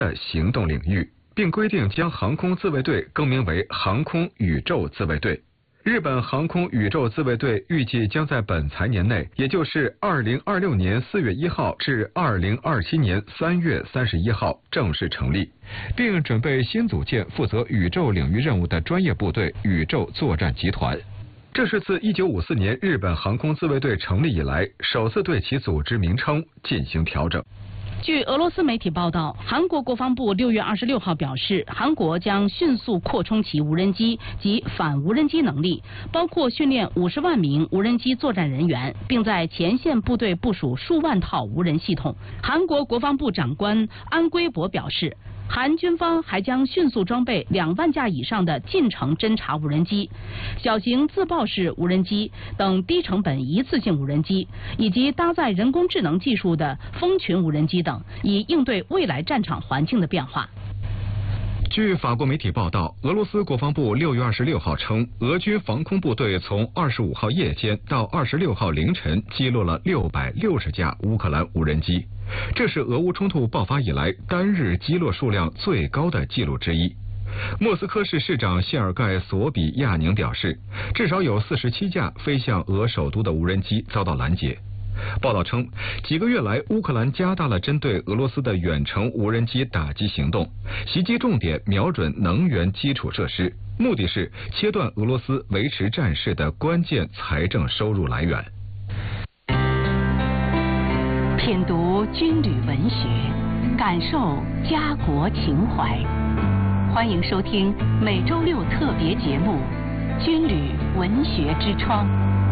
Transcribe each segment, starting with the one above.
的行动领域，并规定将航空自卫队更名为航空宇宙自卫队。日本航空宇宙自卫队预计将在本财年内，也就是2026年4月1号至2027年3月31号正式成立，并准备新组建负责宇宙领域任务的专业部队宇宙作战集团。这是自1954年日本航空自卫队成立以来，首次对其组织名称进行调整。 据俄罗斯媒体报道，韩国国防部6月26号表示，韩国将迅速扩充其无人机及反无人机能力，包括训练50万名无人机作战人员，并在前线部队部署数万套无人系统。韩国国防部长官安圭博表示，韩军方还将迅速装备2万架以上的近程侦察无人机、小型自爆式无人机等低成本一次性无人机，以及搭载人工智能技术的蜂群无人机等，以应对未来战场环境的变化。 据法国媒体报道，俄罗斯国防部6月26号称，俄军防空部队从25号夜间到26号凌晨击落了660架乌克兰无人机，这是俄乌冲突爆发以来单日击落数量最高的记录之一。莫斯科市市长谢尔盖·索比亚宁表示，至少有47架飞向俄首都的无人机遭到拦截。报道称，几个月来，乌克兰加大了针对俄罗斯的远程无人机打击行动，袭击重点瞄准能源基础设施，目的是切断俄罗斯维持战事的关键财政收入来源。 品读军旅文学，感受家国情怀。欢迎收听每周六特别节目《军旅文学之窗》。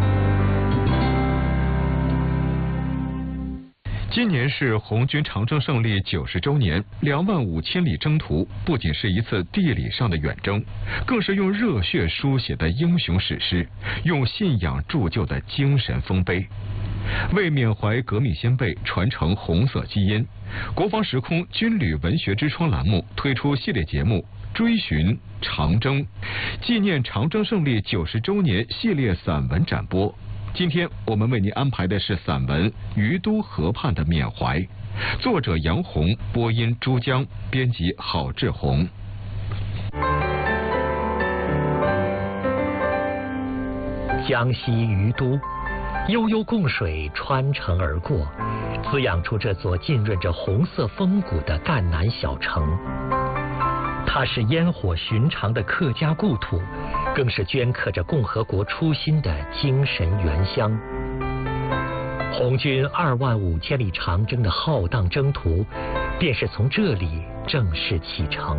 今年是红军长征胜利90周年，25000里征途不仅是一次地理上的远征，更是用热血书写的英雄史诗，用信仰铸就的精神丰碑。为缅怀革命先辈，传承红色基因，国防时空军旅文学之窗栏目推出系列节目《追寻长征》，纪念长征胜利90周年系列散文展播。今天我们为您安排的是散文《于都河畔的缅怀》，作者杨红，播音珠江，编辑郝志红。 江西于都，悠悠贡水穿城而过，滋养出这座浸润着红色风骨的赣南小城。它是烟火寻常的客家故土，更是镌刻着共和国初心的精神原乡。红军25000里长征的浩荡征途，便是从这里正式启程。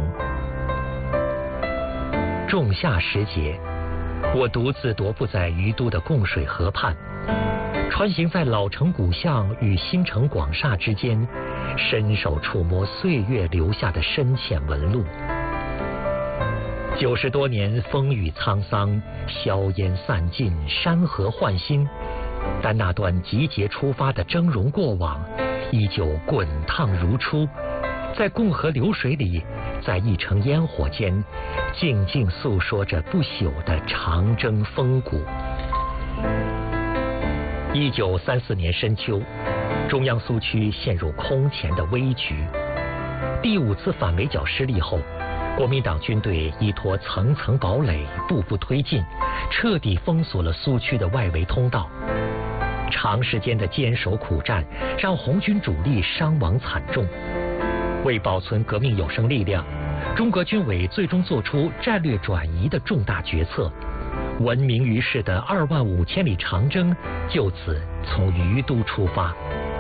仲夏时节，我独自踱步在于都的贡水河畔，穿行在老城古巷与新城广厦之间，伸手触摸岁月留下的深浅纹路。90多年风雨沧桑，硝烟散尽，山河焕新，但那段集结出发的峥嵘过往，依旧滚烫如初，在共和流水里，在一城烟火间，静静诉说着不朽的长征风骨。1934年深秋，中央苏区陷入空前的危局。第5次反围剿失利后，国民党军队依托层层堡垒，步步推进，彻底封锁了苏区的外围通道。长时间的坚守苦战，让红军主力伤亡惨重。为保存革命有生力量，中革军委最终做出战略转移的重大决策。闻名于世的25000里长征就此从于都出发。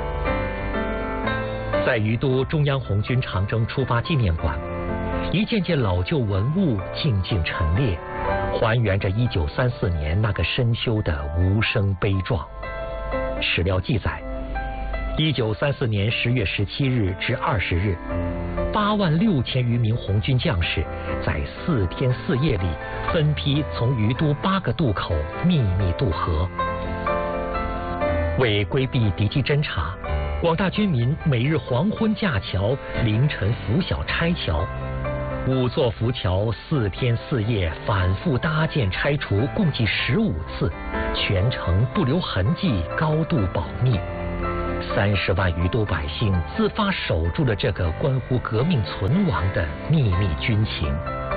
在于都中央红军长征出发纪念馆，一件件老旧文物静静陈列，还原着1934年那个深秋的无声悲壮。史料记载，1934年10月17日至20日，86000余名红军将士在4天4夜里分批从于都8个渡口秘密渡河。为规避敌机侦察，广大军民每日黄昏架桥，凌晨拂晓拆桥。5座浮桥4天4夜反复搭建拆除，共计15次，全程不留痕迹，高度保密。 30万余都百姓自发守住了这个关乎革命存亡的秘密军情。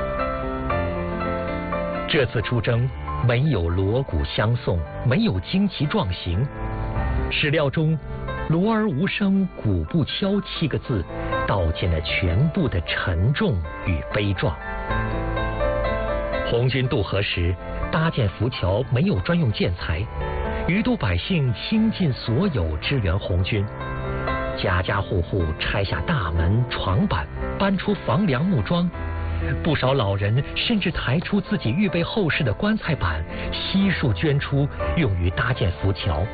这次出征没有锣鼓相送，没有旌旗壮行，史料中“锣儿无声，鼓不敲”7个字道尽了全部的沉重与悲壮。红军渡河时搭建浮桥没有专用建材，余都百姓倾尽所有支援红军，家家户户拆下大门床板，搬出房梁木桩，不少老人甚至抬出自己预备后事的棺材板，悉数捐出，用于搭建浮桥。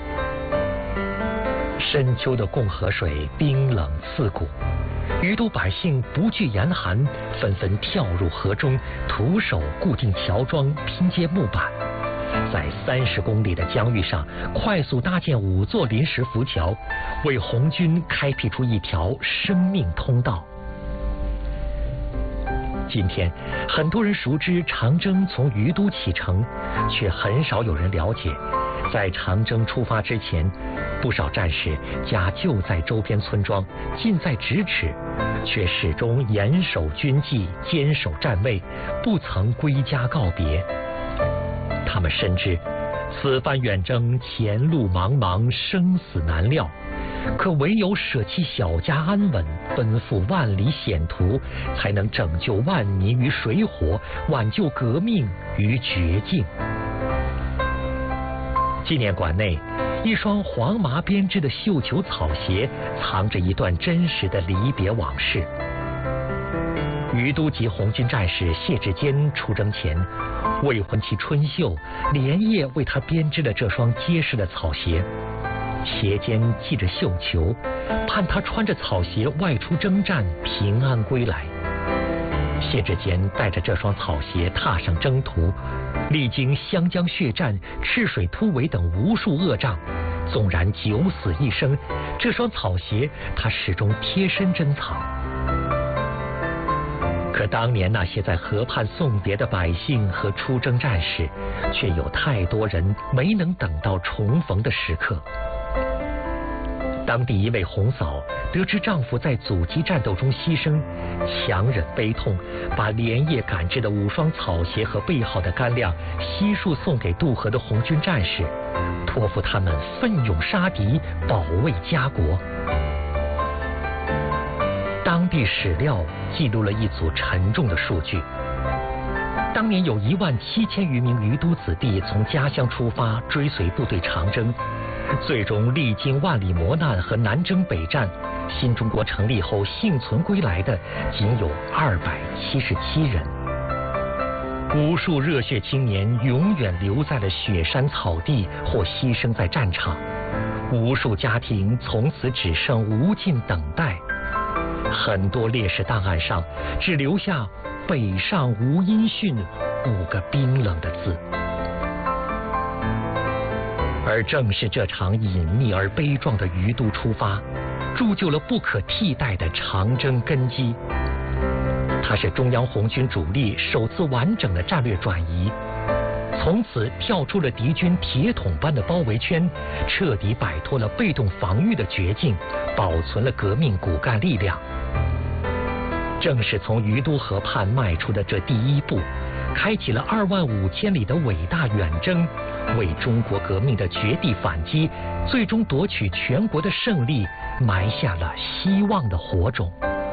深秋的共河水冰冷刺骨，余都百姓不惧严寒，纷纷跳入河中，徒手固定桥桩，拼接木板，在30公里的疆域上快速搭建5座临时浮桥，为红军开辟出一条生命通道。今天，很多人熟知长征从余都启程，却很少有人了解，在长征出发之前，不少战士家就在周边村庄，近在咫尺，却始终严守军纪，坚守站位，不曾归家告别。他们深知，此番远征前路茫茫，生死难料，可唯有舍弃小家安稳，奔赴万里险途，才能拯救万民于水火，挽救革命于绝境。纪念馆内，一双黄麻编织的绣球草鞋，藏着一段真实的离别往事。余都籍红军战士谢志坚出征前，未婚妻春秀连夜为他编织了这双结实的草鞋，鞋尖系着绣球，盼他穿着草鞋外出征战，平安归来。谢志坚带着这双草鞋踏上征途，历经湘江血战、赤水突围等无数恶仗，纵然九死一生，这双草鞋他始终贴身珍藏。可当年那些在河畔送别的百姓和出征战士，却有太多人没能等到重逢的时刻。当地一位红嫂得知丈夫在阻击战斗中牺牲，强忍悲痛，把连夜赶制的5双草鞋和备好的干粮悉数送给渡河的红军战士，托付他们奋勇杀敌，保卫家国。当地史料记录了一组沉重的数据：当年有17000余名余都子弟从家乡出发，追随部队长征，最终历经万里磨难和南征北战，新中国成立后幸存归来的仅有277人。无数热血青年永远留在了雪山草地或牺牲在战场，无数家庭从此只剩无尽等待。很多烈士档案上只留下“北上无音讯”5个冰冷的字。而正是这场隐秘而悲壮的余都出发，铸就了不可替代的长征根基。它是中央红军主力首次完整的战略转移，从此跳出了敌军铁桶般的包围圈，彻底摆脱了被动防御的绝境，保存了革命骨干力量。正是从余都河畔迈出的这第一步，开启了25000里的伟大远征，为中国革命的绝地反击，最终夺取全国的胜利，埋下了希望的火种。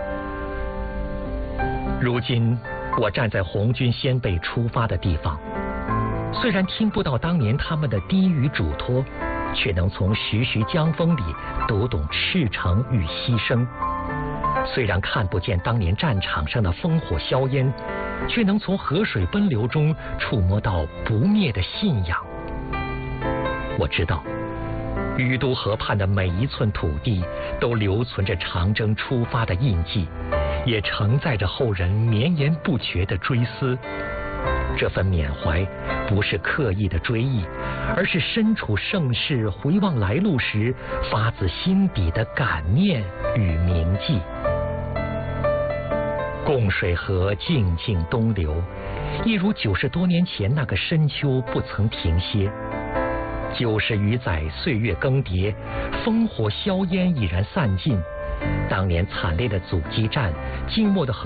如今，我站在红军先辈出发的地方，虽然听不到当年他们的低语嘱托，却能从徐徐江风里读懂赤诚与牺牲。虽然看不见当年战场上的烽火硝烟，却能从河水奔流中触摸到不灭的信仰。我知道，余都河畔的每一寸土地都留存着长征出发的印记，也承载着后人绵延不绝的追思。这份缅怀不是刻意的追忆，而是身处盛世回望来路时发自心底的感念与铭记。共水河静静东流，一如90多年前那个深秋不曾停歇。 90余载，岁月更迭，烽火硝烟已然散尽。当年惨烈的阻击战，静默的